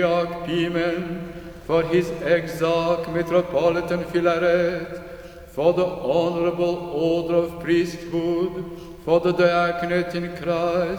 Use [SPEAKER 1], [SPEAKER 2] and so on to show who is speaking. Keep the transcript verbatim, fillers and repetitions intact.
[SPEAKER 1] Pimen, for his exarch Metropolitan Philaret, for the honorable order of priesthood, for the diaconate in Christ,